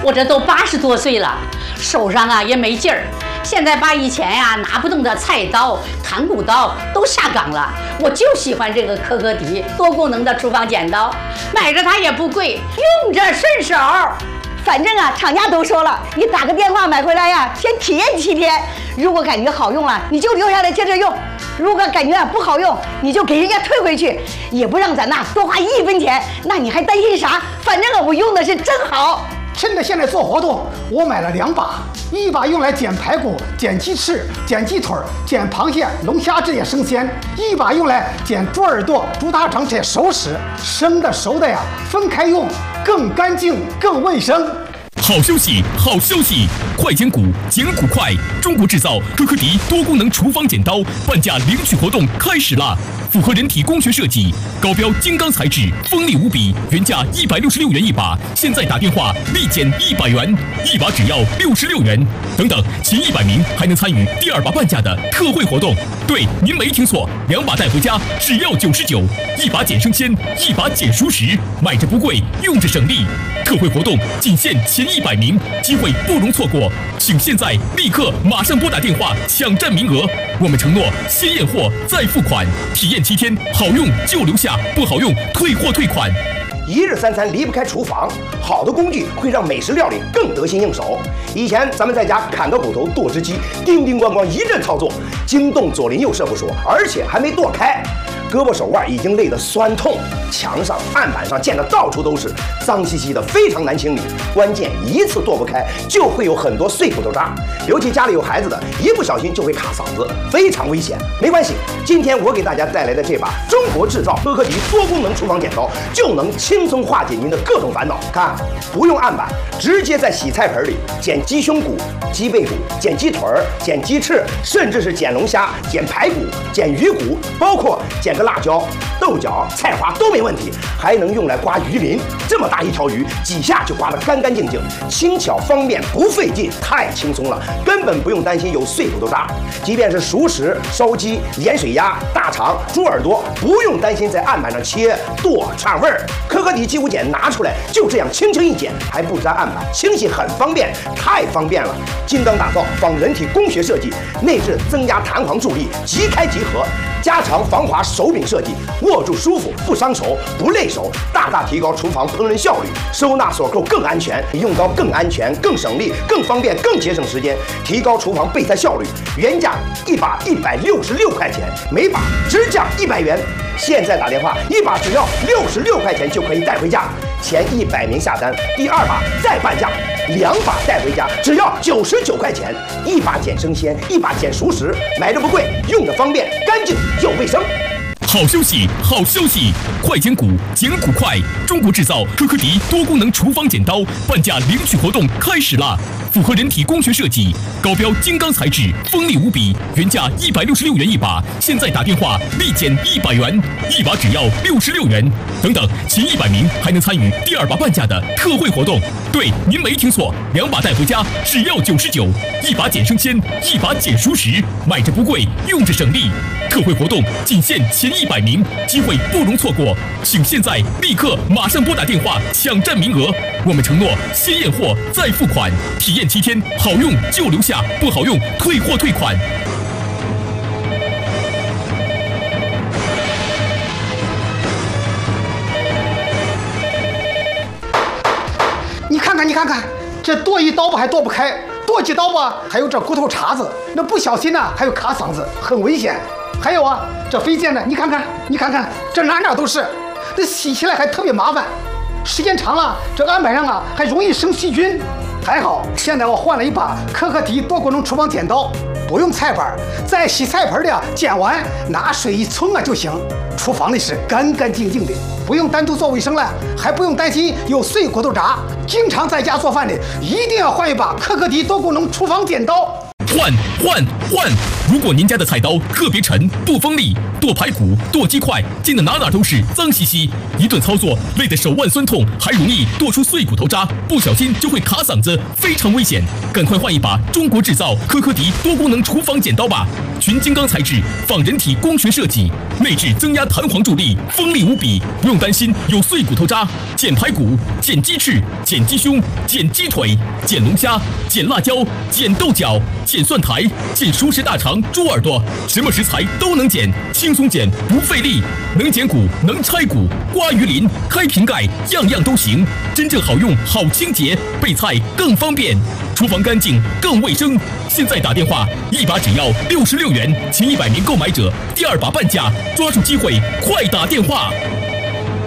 我这都80多岁了，手上啊也没劲儿。现在把以前呀拿不动的菜刀、砍骨刀都下岗了。我就喜欢这个可可迪多功能的厨房剪刀，买着它也不贵，用着顺手。 反正啊，厂家都说了，你打个电话买回来呀，先体验7天。如果感觉好用了，你就留下来接着用；如果感觉不好用，你就给人家退回去，也不让咱那多花1分钱。那你还担心啥？反正啊，我用的是真好。 趁着现在做活动，我买了2把，一把用来剪排骨、剪鸡翅、剪鸡腿、剪螃蟹、龙虾这些生鲜；一把用来剪猪耳朵、猪大肠这些熟食。生的熟的呀，分开用，更干净、更卫生。 好消息，好消息！快剪骨，剪骨快！中国制造可可迪多功能厨房剪刀半价领取活动开始啦！符合人体工学设计，高标金刚材质，锋利无比，原价166元一把，现在打电话立减100元，一把只要66元。等等，前100名还能参与第2把半价的特惠活动。对，您没听错，2把带回家只要99，一把减生鲜，一把减熟食，买着不贵，用着省力。特惠活动仅限前100名，机会不容错过，请现在立刻马上拨打电话抢占名额。我们承诺先验货再付款，体验7天，好用就留下，不好用退货退款。 1日3餐离不开厨房，好的工具会让美食料理更得心应手。以前咱们在家砍个骨头、剁只鸡，叮叮咣咣一阵操作，惊动左邻右舍不说，而且还没剁开，胳膊手腕已经累得酸痛，墙上、案板上溅得到处都是，脏兮兮的，非常难清理。关键一次剁不开，就会有很多碎骨头渣，尤其家里有孩子的，一不小心就会卡嗓子，非常危险。没关系，今天我给大家带来的这把中国制造可可迪多功能厨房剪刀，就能轻松化解您的各种烦恼。看，不用案板，直接在洗菜盆里剪鸡胸骨、鸡背骨、剪鸡腿儿、剪鸡翅，甚至是剪龙虾、剪排骨、剪鱼骨，包括剪个辣椒、豆角、菜花都没问题，还能用来刮鱼鳞。这么大一条鱼，几下就刮得干干净净，轻巧方便，不费劲，太轻松了，根本不用担心有碎骨头渣。即便是熟食、烧鸡、盐水鸭、大肠、猪耳朵，不用担心在案板上切剁串味儿。可可迪鸡骨剪拿出来，就这样轻轻一剪，还不沾案板，清洗很方便，太方便了。精钢打造，仿人体工学设计，内置增压弹簧助力，即开即合，加长防滑手柄设计，握住舒服，不伤手，不累手，大大提高厨房烹饪效率。收纳锁扣更安全，用刀更安全、更省力、更方便、更节省时间，提高厨房备菜效率。原价一把166块钱，每把直降100元。现在打电话，一把只要66块钱就可以带回家。前100名下单，第2把再半价，2把带回家只要99块钱。一把剪生鲜，一把剪熟食，买着不贵，用着方便，干净又卫生。 好消息，好消息！快剪骨，剪骨快！中国制造可可迪多功能厨房剪刀半价领取活动开始啦！符合人体工学设计，高标金刚材质，锋利无比，原价166元一把，现在打电话立减100元，一把只要66元。等等，前100名还能参与第2把半价的特惠活动。对，您没听错，2把带回家只要99，一把剪生鲜，一把剪熟食，买着不贵，用着省力。特惠活动仅限前100名，机会不容错过，请现在立刻马上拨打电话抢占名额。我们承诺先验货再付款，体验7天，好用就留下，不好用退货退款。 你看看，这剁一刀吧还剁不开，剁几刀吧还有这骨头茬子，那不小心呢还有卡嗓子，很危险。还有啊，这飞溅的，你看看，这哪都是，这洗起来还特别麻烦，时间长了，这案板上啊还容易生细菌。还好，现在我换了一把可可迪多功能厨房剪刀，不用菜板，在洗菜盆里啊剪完，拿水一冲啊就行。厨房里是干干净净的，不用单独做卫生了，还不用担心有碎骨头渣。经常在家做饭的，一定要换一把可可迪多功能厨房剪刀。 换！如果您家的菜刀特别沉、不锋利， 剁排骨、剁鸡块，煎的哪都是脏兮兮，一顿操作累得手腕酸痛，还容易剁出碎骨头渣，不小心就会卡嗓子，非常危险。赶快换一把中国制造科科迪多功能厨房剪刀吧！全金刚材质，仿人体工学设计，内置增压弹簧助力，锋利无比，不用担心有碎骨头渣。剪排骨、剪鸡翅、剪鸡胸、剪鸡腿、剪龙虾、剪辣椒、剪豆角、剪蒜苔、剪熟食大肠、猪耳朵，什么食材都能剪，轻松剪不费力，能剪骨，能拆骨，刮鱼鳞、开瓶盖，样样都行，真正好用、好清洁，备菜更方便，厨房干净更卫生。现在打电话，一把只要66元，前100名购买者第2把半价，抓住机会，快打电话！